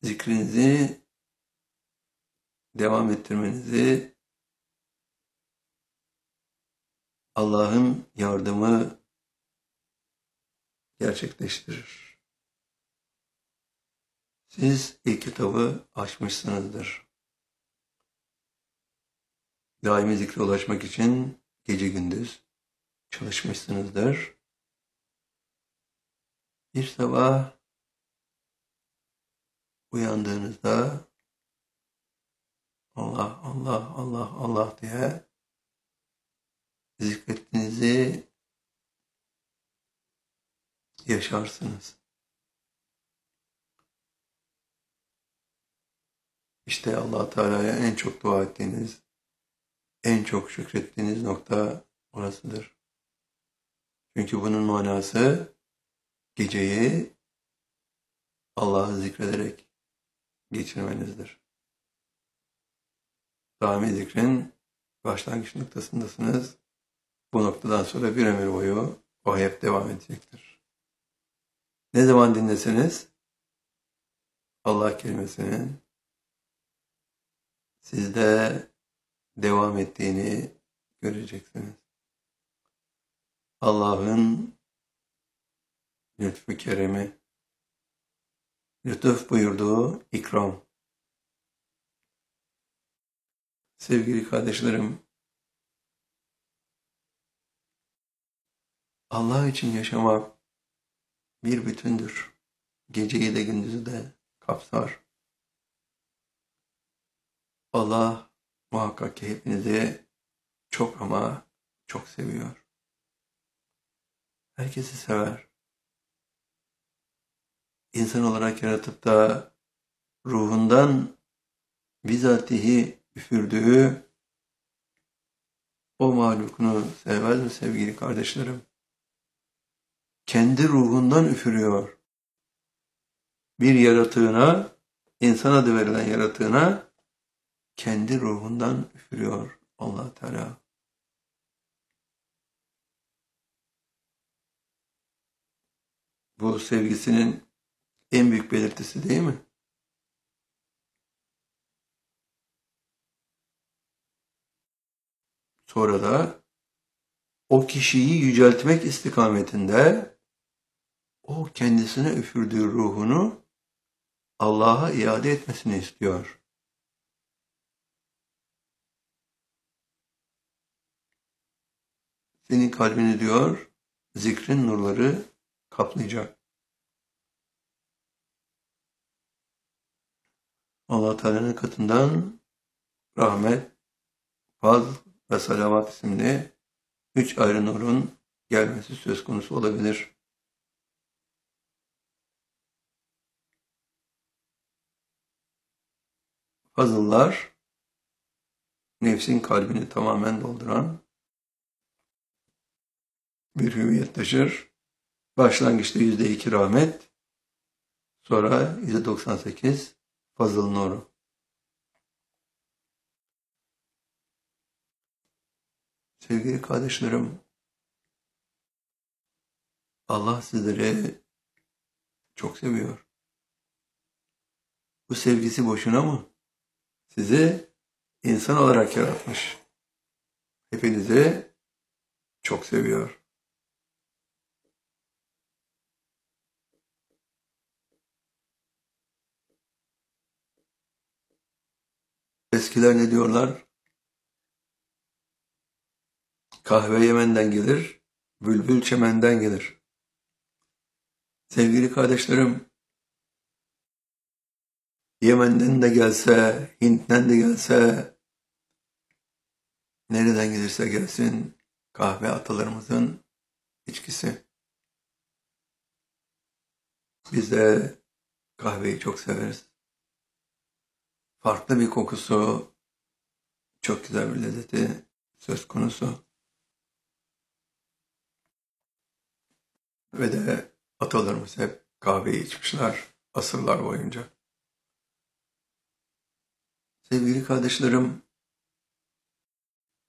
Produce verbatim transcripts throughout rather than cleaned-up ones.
zikrinizi devam ettirmenizi Allah'ın yardımı gerçekleştirir. Siz ilk kitabı açmışsınızdır. Daimi zikre ulaşmak için gece gündüz çalışmışsınızdır. Bir sabah uyandığınızda Allah, Allah, Allah, Allah diye zikrettiğinizi yaşarsınız. İşte Allah Teala'ya en çok dua ettiğiniz, en çok şükrettiğiniz nokta orasıdır. Çünkü bunun manası geceyi Allah'ı zikrederek geçirmenizdir. Daimi zikrin başlangıç noktasındasınız. Bu noktadan sonra bir ömür boyu o hep devam edecektir. Ne zaman dinleseniz Allah kelimesinin sizde devam ettiğini göreceksiniz. Allah'ın lütfu keremi, lütuf buyurduğu ikram. Sevgili kardeşlerim, Allah için yaşamak bir bütündür. Geceyi de gündüzü de kapsar. Allah muhakkak ki hepinizi çok ama çok seviyor. Herkesi sever. İnsan olarak yaratıp da ruhundan bizatihi üfürdüğü o mahlukunu sevmez mi sevgili kardeşlerim? Kendi ruhundan üfürüyor. Bir yaratığına, insan adı verilen yaratığına kendi ruhundan üfürüyor Allah Teala. Bu sevgisinin en büyük belirtisi değil mi? Sonra da o kişiyi yüceltmek istikametinde o kendisine üfürdüğü ruhunu Allah'a iade etmesini istiyor. Senin kalbini diyor, zikrin nurları kaplayacak. Allah Teala'nın katından rahmet, fazl ve salavat isimli üç ayrı nurun gelmesi söz konusu olabilir. Fazıllar, nefsin kalbini tamamen dolduran bir hüviyet taşır. Başlangıçta yüzde iki rahmet, sonra yüzde doksan sekiz fazıl nuru. Sevgili kardeşlerim, Allah sizleri çok seviyor. Bu sevgisi boşuna mı? Sizi insan olarak yaratmış. Hepinizi çok seviyor. Eskiler ne diyorlar? Kahve Yemen'den gelir, bülbül çemenden gelir. Sevgili kardeşlerim, Yemen'den de gelse, Hint'ten de gelse, nereden gelirse gelsin, kahve atalarımızın içkisi. Biz de kahveyi çok severiz. Farklı bir kokusu, çok güzel bir lezzeti söz konusu. Ve de atalarımız hep kahveyi içmişler asırlar boyunca. Sevgili kardeşlerim,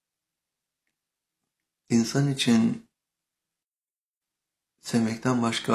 insan için sevmekten başka